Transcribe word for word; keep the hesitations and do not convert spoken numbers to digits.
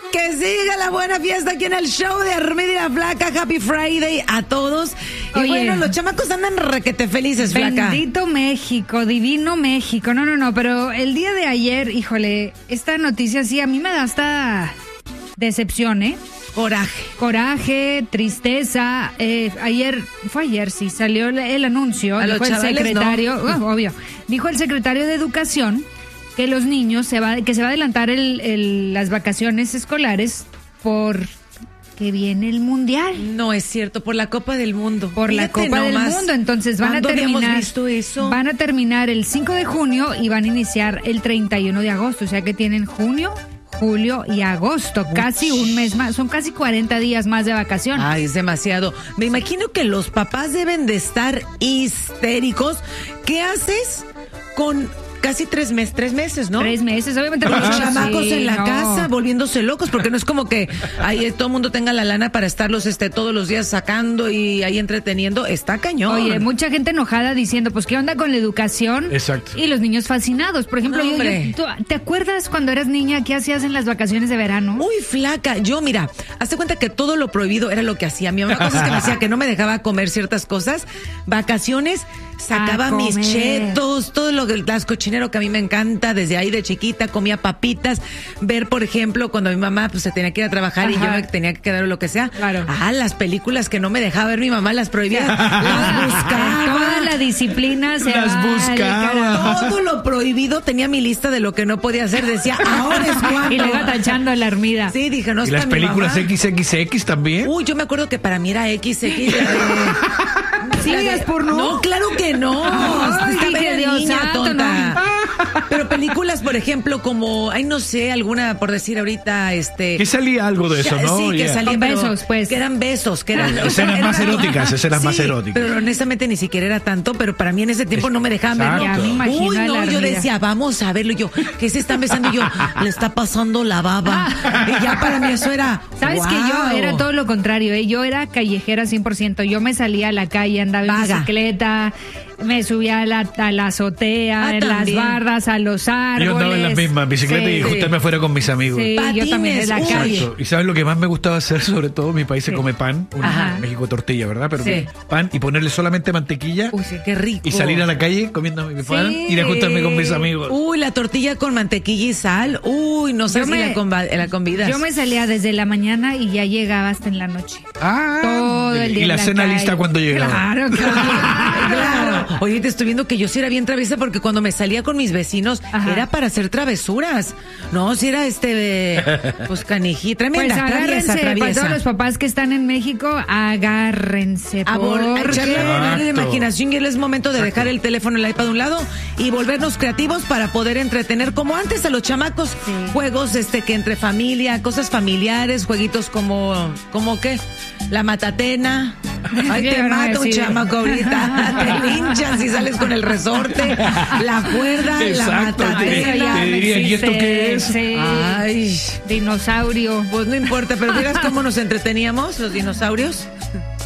Que siga la buena fiesta aquí en el show de Armida y la Flaca. Happy Friday a todos. Y Oye, bueno, los chamacos andan requete felices, Flaca. Bendito México, divino México. No, no, no, pero el día de ayer, híjole, esta noticia sí a mí me da hasta decepción, ¿eh? Coraje. Coraje, tristeza. Eh, ayer, fue ayer, sí, salió el, el anuncio. A dijo los el chavales, secretario, no. oh, obvio, dijo el secretario de Educación que los niños se va, que se va a adelantar el, el, las vacaciones escolares por que viene el mundial. No es cierto, por la Copa del Mundo. Por la Fíjate Copa nomás. del Mundo, entonces van a ¿Cuándo habíamos terminar. visto eso? Van a terminar el cinco de junio y van a iniciar el treinta y uno de agosto, o sea que tienen junio, julio y agosto, Uch. casi un mes más, son casi cuarenta días más de vacaciones. Ay, es demasiado. Me imagino que los papás deben de estar histéricos. ¿Qué haces con casi tres meses, tres meses, no? Tres meses, obviamente. Los pues, chamacos sí, en la no. casa volviéndose locos, porque no es como que ahí todo el mundo tenga la lana para estarlos este todos los días sacando y ahí entreteniendo. Está cañón. Oye, mucha gente enojada diciendo, pues, ¿qué onda con la educación? Exacto. Y los niños fascinados. Por ejemplo, No, yo, hombre. yo- ¿tú- ¿te acuerdas cuando eras niña qué hacías en las vacaciones de verano? Uy, Flaca, yo mira, hazte cuenta que todo lo prohibido era lo que hacía. Mi mamá, cosas que me hacía que no me dejaba comer ciertas cosas. Vacaciones, sacaba A mis comer. chetos, todo lo que las cochinero que a mí me encanta. Desde ahí de chiquita comía papitas. Ver, por ejemplo, cuando mi mamá pues se tenía que ir a trabajar y yo Ajá. me tenía que quedar o lo que sea. Claro. Ah, las películas que no me dejaba ver mi mamá, las prohibía. Las buscaba. Toda la disciplina se Las va al buscaba. carajo. Todo lo prohibido tenía mi lista de lo que no podía hacer. Decía, ahora es cuando. Y le iba tachando la Armida. Sí, dije, no ¿Y está las mi películas mamá. equis equis equis también? Uy, yo me acuerdo que para mí era equis equis. la de- ¿Sí la de- veías porno? No, claro que no. Ay, Estaba dije, era Dios niña, santo, tonta. Pero películas, por ejemplo, como, ay, no sé, alguna, por decir ahorita, este... Que salía algo de eso, Ya, ¿no? Sí, que Ya. salía, Con pero besos, pues. Que eran besos, que eran... Escenas más eróticas, escenas Sí, más eróticas. pero honestamente ni siquiera era tanto, pero para mí en ese tiempo no me dejaban verlo. Exacto. Ya me imagino Uy, a no, la yo Armida. decía, vamos a verlo. Y yo, ¿qué se están besando? Y yo, le está pasando la baba. Y ya para mí eso era... ¿Sabes que yo wow. era todo lo contrario? ¿eh? Yo era callejera cien por ciento. Yo me salía a la calle, andaba en Vaga. bicicleta, me subía a la, a la azotea, Ah, en las también. bardas, a los árboles. Yo andaba en las mismas bicicletas Sí. y juntarme afuera con mis amigos. Sí, Patines, yo también en la uy. calle. Exacto. Y sabes lo que más me gustaba hacer, sobre todo en mi país se Sí. come pan, un- Ajá. en México tortilla, ¿verdad? Pero Sí. pan y ponerle solamente mantequilla Uy, sí, qué rico. y salir a la calle comiendo mi pan y ir a juntarme con mis amigos. Uy, la tortilla con mantequilla y sal. Uy, no sé Yo si me- la, conva- la convidas. Yo me salía desde la mañana y ya llegaba hasta en la noche. Ah, Todo el día y en la la cena calle. lista cuando llegaba. Claro, claro. Claro. Oye, te estoy viendo que yo sí era bien traviesa porque cuando me salía con mis vecinos Ajá. era para hacer travesuras. No, si era este, de, pues caniji, tremenda, Pues traviesa, agárrense, para traviesa. todos los papás que están en México, agárrense. A, vol- a porque- echarle a volar la Exacto. imaginación y es momento de dejar el teléfono, el iPad a un lado y volvernos creativos para poder entretener como antes a los chamacos. Sí. Juegos este que entre familia, cosas familiares, jueguitos como, como qué, la matatena. Ay, Yo te no mata un decía. chamaco ahorita. Te linchan si sales con el resorte, la cuerda, Exacto, la te- matatena. te diría, ¿y esto qué es? Sí. Ay, Dinosaurio. pues no importa, pero miras cómo nos entreteníamos los dinosaurios.